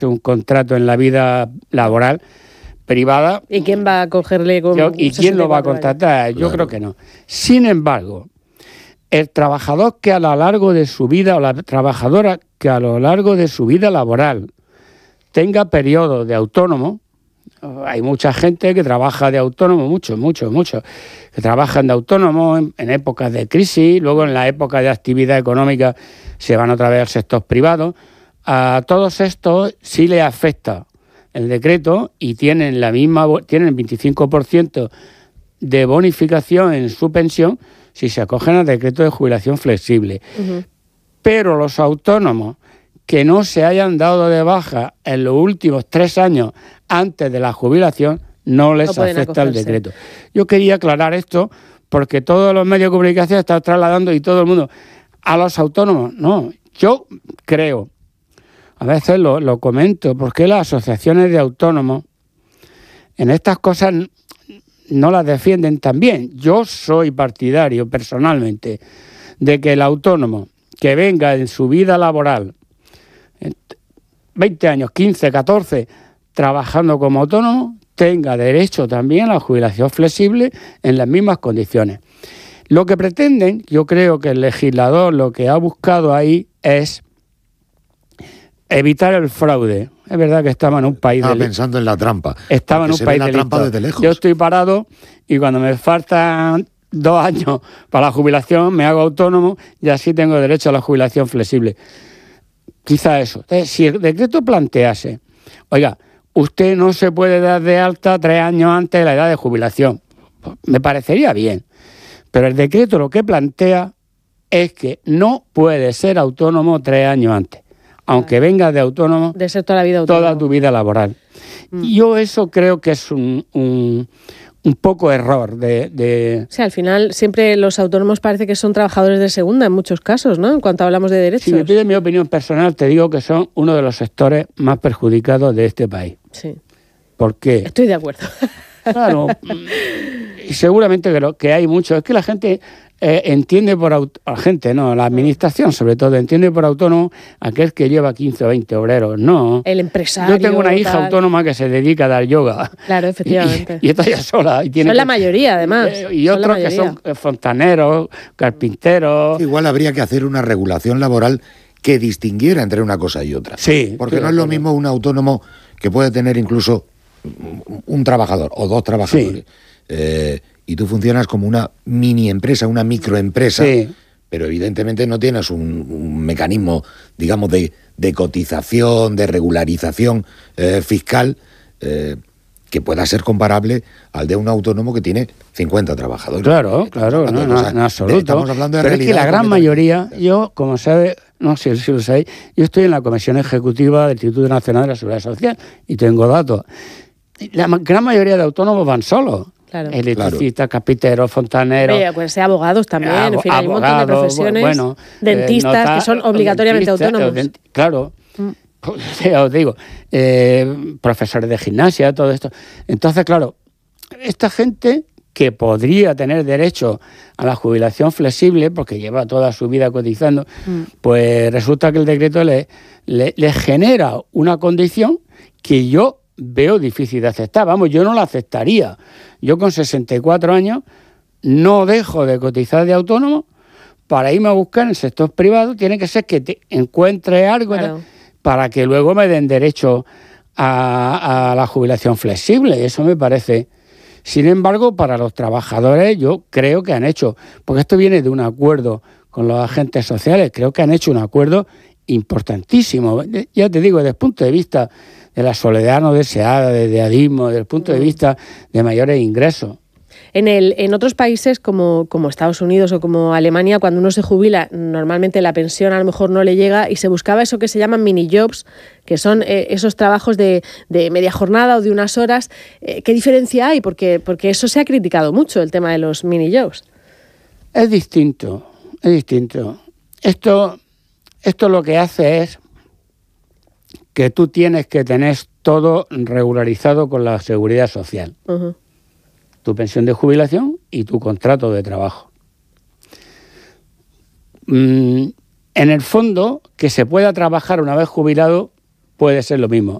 un contrato en la vida laboral privada. ¿Y quién va a cogerle ¿Y quién lo va a contratar? Yo creo que no. Sin embargo, el trabajador que a lo largo de su vida, o la trabajadora que a lo largo de su vida laboral tenga periodos de autónomo, hay mucha gente que trabaja de autónomo, mucho, que trabajan de autónomo en épocas de crisis, luego en la época de actividad económica se van otra vez al sector privado. A todos estos sí les afecta el decreto y tienen tienen 25% de bonificación en su pensión si se acogen al decreto de jubilación flexible. Uh-huh. Pero los autónomos que no se hayan dado de baja en los últimos 3 años antes de la jubilación no les afecta el decreto. Yo quería aclarar esto porque todos los medios de comunicación están trasladando y todo el mundo a los autónomos. No, yo creo, a veces lo comento, porque las asociaciones de autónomos en estas cosas no las defienden tan bien. Yo soy partidario personalmente de que el autónomo que venga en su vida laboral 20 años, 15, 14, trabajando como autónomo, tenga derecho también a la jubilación flexible en las mismas condiciones. Lo que pretenden, yo creo que el legislador lo que ha buscado ahí es evitar el fraude. Es verdad que estamos en un país... Estaba pensando en la trampa. Estaba en un país de trampa desde lejos. Yo estoy parado y cuando me faltan 2 años para la jubilación me hago autónomo y así tengo derecho a la jubilación flexible. Quizá eso. Entonces, si el decreto plantease, oiga, usted no se puede dar de alta 3 años antes de la edad de jubilación, pues me parecería bien. Pero el decreto lo que plantea es que no puede ser autónomo 3 años antes, aunque venga de autónomo, de ser toda la vida autónomo, toda tu vida laboral. Yo eso creo que es un poco error de... Sí, al final siempre los autónomos parece que son trabajadores de segunda en muchos casos, ¿no? En cuanto hablamos de derechos. Si me pides mi opinión personal, te digo que son uno de los sectores más perjudicados de este país. Sí. ¿Por qué? Estoy de acuerdo. Claro, y seguramente que hay mucho. Es que la gente entiende la administración sobre todo, entiende por autónomo aquel que lleva 15 o 20 obreros. No. El empresario. Yo tengo una hija autónoma que se dedica a dar yoga. Claro, efectivamente. Y está ya sola. Y son la mayoría, además. Y otros que son fontaneros, carpinteros. Igual habría que hacer una regulación laboral que distinguiera entre una cosa y otra. Sí. Porque no es lo mismo un autónomo que puede tener incluso un trabajador o 2 trabajadores. Sí. Y tú funcionas como una mini empresa, una microempresa, sí, pero evidentemente no tienes un mecanismo, digamos, de cotización, de regularización fiscal que pueda ser comparable al de un autónomo que tiene 50 trabajadores. Claro, en absoluto. Estamos hablando de pero es que la gran mayoría, yo, como sabe, no sé si lo sabéis, yo estoy en la Comisión Ejecutiva del Instituto Nacional de la Seguridad Social y tengo datos. La gran mayoría de autónomos van solos. Claro. Electricistas, carpinteros, fontaneros. Pues abogados también, en fin, hay un montón de profesiones. Dentistas, que son obligatoriamente autónomos. Claro. Ya os digo, profesores de gimnasia, todo esto. Entonces, claro, esta gente que podría tener derecho a la jubilación flexible, porque lleva toda su vida cotizando, pues resulta que el decreto le genera una condición que yo veo difícil de aceptar. Vamos, yo no la aceptaría. Yo con 64 años no dejo de cotizar de autónomo para irme a buscar en el sector privado. Tiene que ser que te encuentre algo, claro, para que luego me den derecho a la jubilación flexible. Eso me parece. Sin embargo, para los trabajadores yo creo que han hecho, porque esto viene de un acuerdo con los agentes sociales, creo que han hecho un acuerdo importantísimo. Ya te digo, desde el punto de vista de la soledad no deseada, de idealismo, desde el punto de vista de mayores ingresos. En otros países como Estados Unidos o como Alemania, cuando uno se jubila, normalmente la pensión a lo mejor no le llega y se buscaba eso que se llaman mini jobs, que son esos trabajos de media jornada o de unas horas. ¿Qué diferencia hay? Porque eso se ha criticado mucho, el tema de los mini jobs. Es distinto. Esto lo que hace es que tú tienes que tener todo regularizado con la seguridad social. Uh-huh. Tu pensión de jubilación y tu contrato de trabajo. En el fondo, que se pueda trabajar una vez jubilado, puede ser lo mismo.